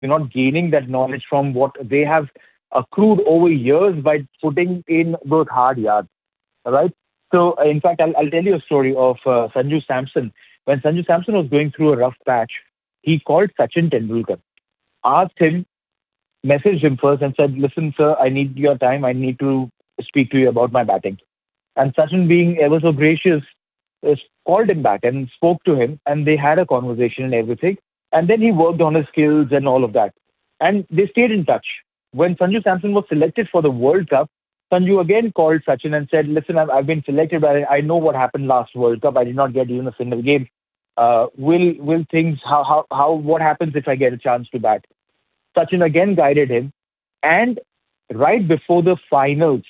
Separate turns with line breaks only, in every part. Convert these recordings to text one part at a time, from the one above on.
You're not gaining that knowledge from what they have accrued over years by putting in those hard yards. All right. So, in fact, I'll tell you a story of Sanju Samson. When Sanju Samson was going through a rough patch, he called Sachin Tendulkar, asked him, messaged him first and said, "Listen, sir, I need your time. I need to speak to you about my batting." And Sachin, being ever so gracious, called him back and spoke to him, and they had a conversation and everything. And then he worked on his skills and all of that. And they stayed in touch. When Sanju Samson was selected for the World Cup, Sanju again called Sachin and said, "Listen, I've been selected, but I know what happened last World Cup. I did not get even a single game. Will things what happens if I get a chance to bat?" Sachin again guided him, and right before the finals,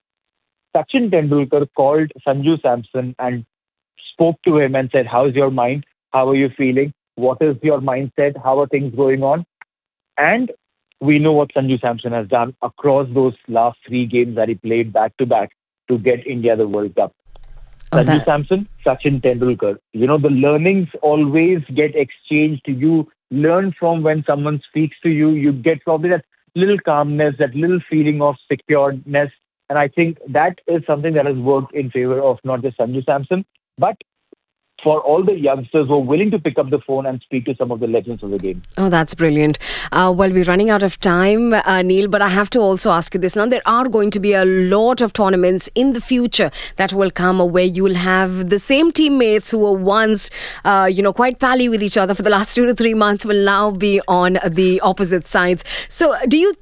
Sachin Tendulkar called Sanju Samson and spoke to him and said, "How's your mind? How are you feeling? What is your mindset? How are things going on?" And we know what Sanju Samson has done across those last three games that he played back to back to get India the World Cup. Sanju Samson, Sachin Tendulkar. The learnings always get exchanged. You learn from when someone speaks to you. You get probably that little calmness, that little feeling of securedness. And I think that is something that has worked in favor of not just Sanju Samson, but for all the youngsters who are willing to pick up the phone and speak to some of the legends of the game.
Oh, that's brilliant. Well, we're running out of time, Neil, but I have to also ask you this. Now, there are going to be a lot of tournaments in the future that will come where you will have the same teammates who were once, quite pally with each other for the last 2 to 3 months will now be on the opposite sides. So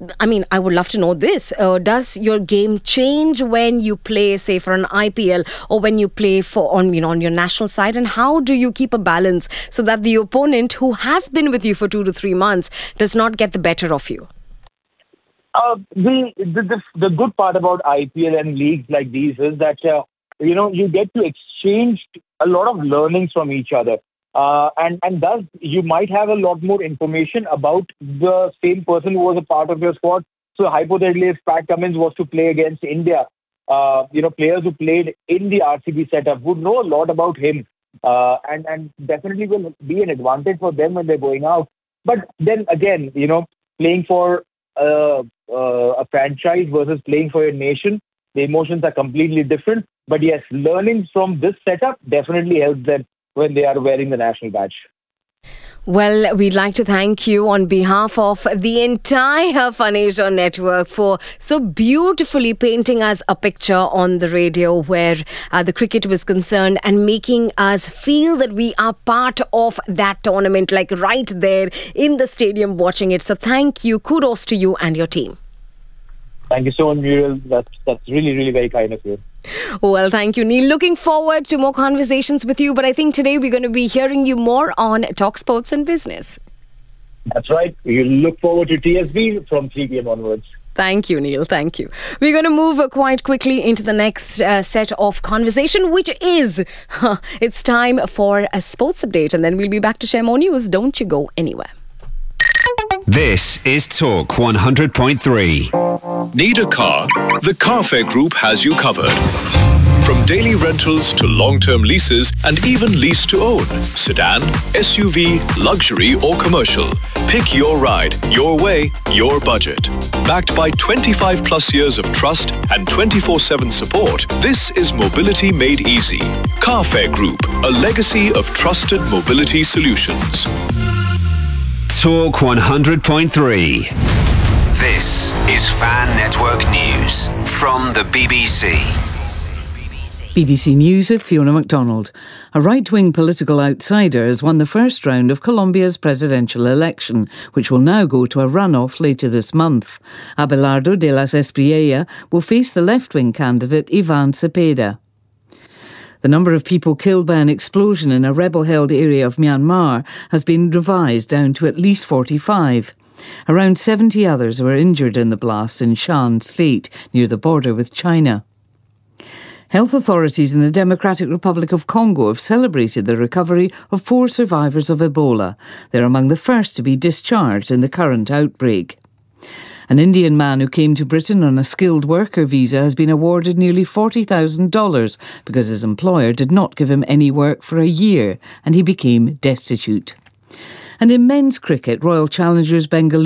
I would love to know this. Does your game change when you play, say, for an IPL or when you play on your national side? And how do you keep a balance so that the opponent who has been with you for 2 to 3 months does not get the better of you?
The good part about IPL and leagues like these is that you get to exchange a lot of learnings from each other, and thus you might have a lot more information about the same person who was a part of your squad. So hypothetically, if Pat Cummins was to play against India, players who played in the RCB setup would know a lot about him. And definitely will be an advantage for them when they're going out. But then again, playing for a franchise versus playing for your nation, the emotions are completely different. But yes, learnings from this setup definitely helps them when they are wearing the national badge.
Well, we'd like to thank you on behalf of the entire Fun Asia network for so beautifully painting us a picture on the radio where the cricket was concerned and making us feel that we are part of that tournament, like right there in the stadium watching it. So thank you. Kudos to you and your team.
Thank you so much, Muriel. That's really, really very kind of you.
Well, thank you, Neil. Looking forward to more conversations with you. But I think today we're going to be hearing you more on Talk Sports and Business.
That's right. We look forward to TSB from 3 p.m. onwards.
Thank you, Neil. Thank you. We're going to move quite quickly into the next set of conversation, which is, it's time for a sports update. And then we'll be back to share more news. Don't you go anywhere.
This is Talk 100.3.
Need a car? The Carfair Group has you covered. From daily rentals to long-term leases and even lease to own. Sedan, SUV, luxury or commercial. Pick your ride, your way, your budget. Backed by 25 plus years of trust and 24/7 support, this is mobility made easy. Carfair Group, a legacy of trusted mobility solutions.
Talk 100.3. This is Fan Network News from the BBC.
BBC News with Fiona MacDonald. A right-wing political outsider has won the first round of Colombia's presidential election, which will now go to a runoff later this month. Abelardo de las Espriella will face the left-wing candidate Ivan Cepeda. The number of people killed by an explosion in a rebel-held area of Myanmar has been revised down to at least 45. Around 70 others were injured in the blast in Shan State, near the border with China. Health authorities in the Democratic Republic of Congo have celebrated the recovery of 4 survivors of Ebola. They're among the first to be discharged in the current outbreak. An Indian man who came to Britain on a skilled worker visa has been awarded nearly $40,000 because his employer did not give him any work for a year and he became destitute. And in men's cricket, Royal Challengers Bengaluru